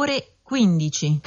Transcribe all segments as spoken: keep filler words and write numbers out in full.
ore quindici.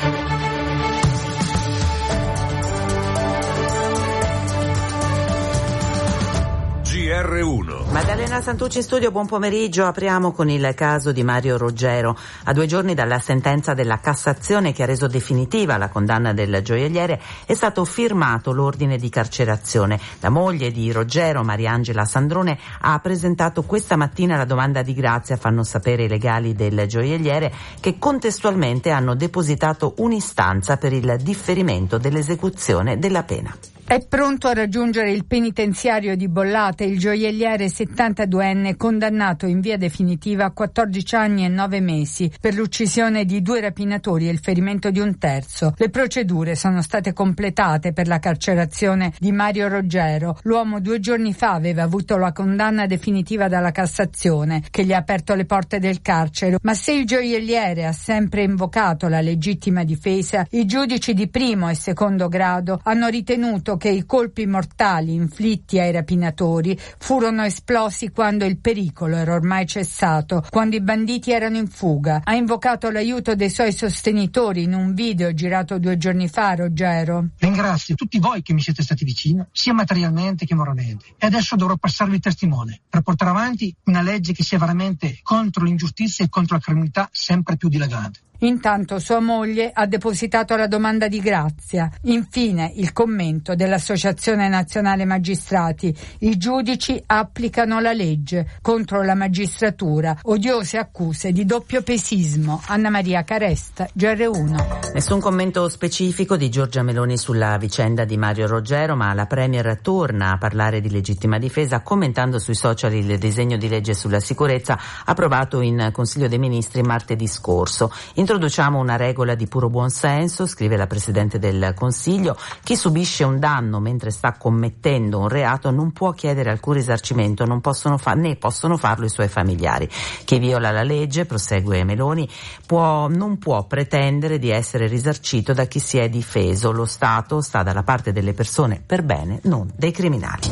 G R uno. Maddalena Santucci in studio, buon pomeriggio. Apriamo con il caso di Mario Roggero. A due giorni dalla sentenza della Cassazione che ha reso definitiva la condanna del gioielliere è stato firmato l'ordine di carcerazione. La moglie di Roggero, Mariangela Sandrone, ha presentato questa mattina la domanda di grazia, fanno sapere i legali del gioielliere, che contestualmente hanno depositato un'istanza per il differimento dell'esecuzione della pena. È pronto a raggiungere il penitenziario di Bollate il gioielliere settantaduenne condannato in via definitiva a quattordici anni e nove mesi per l'uccisione di due rapinatori e il ferimento di un terzo. Le procedure sono state completate per la carcerazione di Mario Roggero. L'uomo due giorni fa aveva avuto la condanna definitiva dalla Cassazione, che gli ha aperto le porte del carcere. Ma se il gioielliere ha sempre invocato la legittima difesa, i giudici di primo e secondo grado hanno ritenuto che i colpi mortali inflitti ai rapinatori furono esplosi quando il pericolo era ormai cessato, quando i banditi erano in fuga. Ha invocato l'aiuto dei suoi sostenitori in un video girato due giorni fa, Roggero. Ringrazio tutti voi che mi siete stati vicino, sia materialmente che moralmente. E adesso dovrò passarvi il testimone per portare avanti una legge che sia veramente contro l'ingiustizia e contro la criminalità sempre più dilagante. Intanto sua moglie ha depositato la domanda di grazia. Infine il commento dell'Associazione Nazionale Magistrati. I giudici applicano la legge contro la magistratura. Odiose accuse di doppiopesismo. Anna Maria Caresta, G R uno. Nessun commento specifico di Giorgia Meloni sulla vicenda di Mario Roggero, ma la Premier torna a parlare di legittima difesa commentando sui social il disegno di legge sulla sicurezza approvato in Consiglio dei Ministri martedì scorso. Introduciamo una regola di puro buonsenso, scrive la Presidente del Consiglio: chi subisce un danno mentre sta commettendo un reato non può chiedere alcun risarcimento, non possono fa- né possono farlo i suoi familiari. Chi viola la legge, prosegue Meloni, può, non può pretendere di essere risarcito da chi si è difeso. Lo Stato sta dalla parte delle persone per bene, non dei criminali.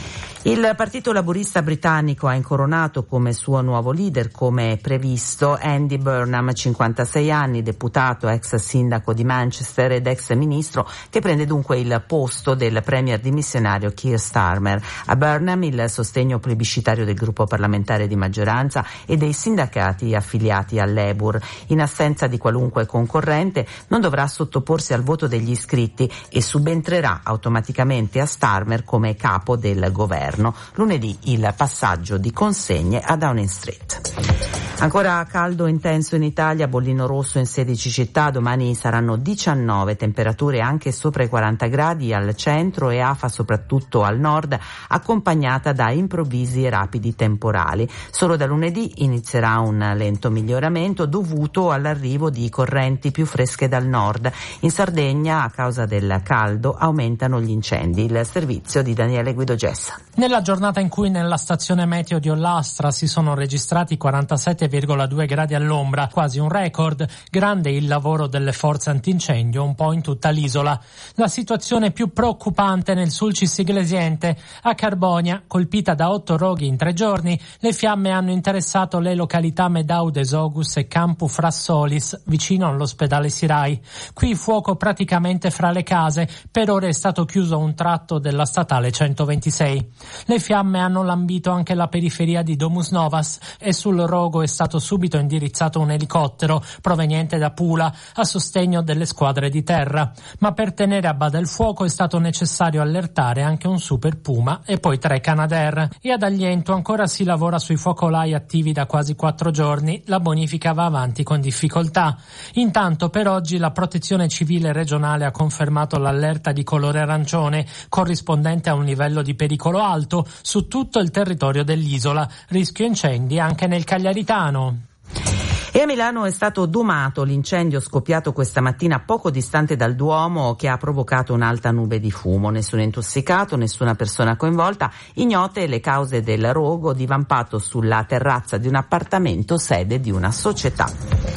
Il Partito Laburista britannico ha incoronato come suo nuovo leader, come previsto, Andy Burnham, cinquantasei anni, deputato, ex sindaco di Manchester ed ex ministro, che prende dunque il posto del premier dimissionario Keir Starmer. A Burnham il sostegno plebiscitario del gruppo parlamentare di maggioranza e dei sindacati affiliati al Labour. In assenza di qualunque concorrente non dovrà sottoporsi al voto degli iscritti e subentrerà automaticamente a Starmer come capo del governo. Lunedì il passaggio di consegne a Downing Street. Ancora caldo intenso in Italia, bollino rosso in sedici città, domani saranno diciannove, temperature anche sopra i quaranta gradi al centro e afa soprattutto al nord, accompagnata da improvvisi e rapidi temporali. Solo da lunedì inizierà un lento miglioramento dovuto all'arrivo di correnti più fresche dal nord. In Sardegna, a causa del caldo, aumentano gli incendi. Il servizio di Daniele Guido Gessa. Nella giornata in cui nella stazione meteo di Ollastra si sono registrati quarantasette virgola due gradi all'ombra, quasi un record, grande il lavoro delle forze antincendio un po' in tutta l'isola. La situazione più preoccupante nel Sulcis Iglesiente. A Carbonia, colpita da otto roghi in tre giorni, le fiamme hanno interessato le località Medaude Sogus e Campu Frassolis, vicino all'ospedale Sirai. Qui fuoco praticamente fra le case, per ora è stato chiuso un tratto della statale centoventisei. Le fiamme hanno lambito anche la periferia di Domus Novas e sul rogo è stato subito indirizzato un elicottero proveniente da Pula a sostegno delle squadre di terra, ma per tenere a bada il fuoco è stato necessario allertare anche un Super Puma e poi tre Canadair. E ad Agliento ancora si lavora sui focolai attivi da quasi quattro giorni, la bonifica va avanti con difficoltà. Intanto per oggi la Protezione Civile regionale ha confermato l'allerta di colore arancione, corrispondente a un livello di pericolo alto su tutto il territorio dell'isola, rischio incendi anche nel Cagliaritano. E a Milano è stato domato l'incendio scoppiato questa mattina poco distante dal Duomo, che ha provocato un'alta nube di fumo. Nessun intossicato, nessuna persona coinvolta, ignote le cause del rogo divampato sulla terrazza di un appartamento sede di una società.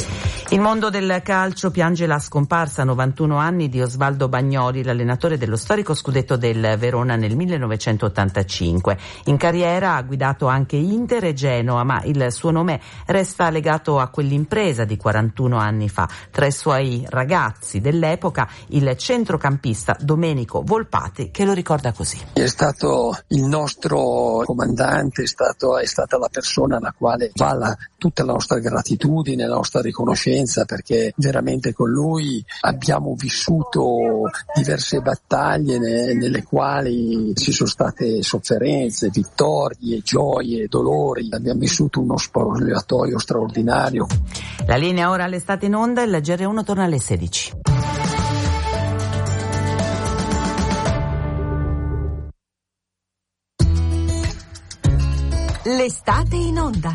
Il mondo del calcio piange la scomparsa a novantuno anni di Osvaldo Bagnoli, l'allenatore dello storico scudetto del Verona nel millenovecentottantacinque. In carriera ha guidato anche Inter e Genoa, ma il suo nome resta legato a quell'impresa di quarantuno anni fa. Tra i suoi ragazzi dell'epoca il centrocampista Domenico Volpati, che lo ricorda così. È stato il nostro comandante, è, stato, è stata la persona alla quale va la, tutta la nostra gratitudine, la nostra riconoscenza, perché veramente con lui abbiamo vissuto diverse battaglie ne, nelle quali ci sono state sofferenze, vittorie, gioie, dolori. Abbiamo vissuto uno spogliatoio straordinario. La linea ora all'estate in onda, il G R uno torna alle sedici. L'estate in onda.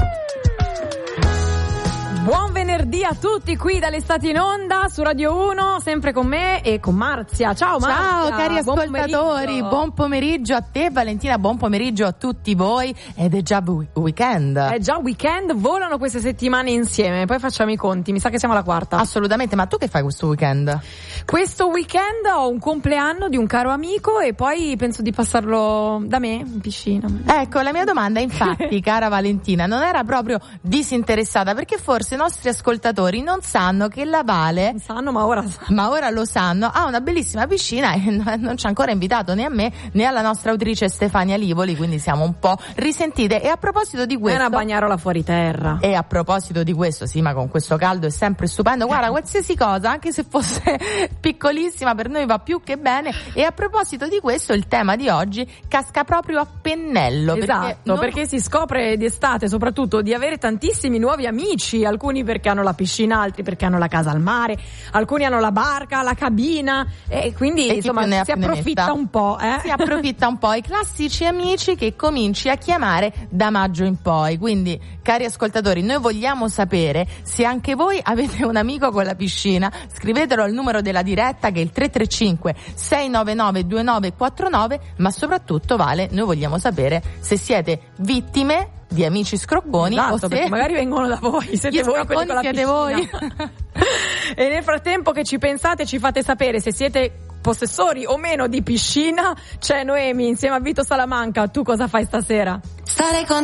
Buon venerdì a tutti qui dall'Estate in Onda su Radio uno, sempre con me e con Marzia. Ciao Marzia. Ciao cari buon ascoltatori, pomeriggio. buon pomeriggio a te Valentina, buon pomeriggio a tutti voi ed è già bu- weekend. È già weekend, volano queste settimane insieme, poi facciamo i conti, mi sa che siamo alla quarta. Assolutamente, ma tu che fai questo weekend? Questo weekend ho un compleanno di un caro amico e poi penso di passarlo da me in piscina. Ecco, la mia domanda infatti, cara Valentina, non era proprio disinteressata, perché forse i nostri ascoltatori non sanno che la Vale, Non sanno, ma ora sanno. ma ora lo sanno, ha una bellissima piscina e non ci ha ancora invitato né a me né alla nostra autrice Stefania Livoli, quindi siamo un po' risentite. E a proposito di È questo, una bagnarola fuori terra. E a proposito di questo, sì, ma con questo caldo è sempre stupendo. Guarda, qualsiasi cosa, anche se fosse piccolissima, per noi va più che bene. E a proposito di questo, il tema di oggi casca proprio a pennello. Esatto, perché, non... perché si scopre d'estate soprattutto di avere tantissimi nuovi amici, alcuni perché hanno la piscina, altri perché hanno la casa al mare, alcuni hanno la barca, la cabina e quindi e insomma si approfitta metta. un po', eh? Si approfitta un po', i classici amici che cominci a chiamare da maggio in poi. Quindi, cari ascoltatori, noi vogliamo sapere se anche voi avete un amico con la piscina. Scrivetelo al numero della diretta, che è il tre tre cinque sei nove nove due nove quattro nove, ma soprattutto, Vale, noi vogliamo sapere se siete vittime di amici scrocconi, Esatto, o se perché magari vengono da voi, siete gli voi quelli con la siete piscina. voi. E nel frattempo che ci pensate, ci fate sapere se siete possessori o meno di piscina. C'è Noemi insieme a Vito Salamanca. Tu cosa fai stasera? Stare con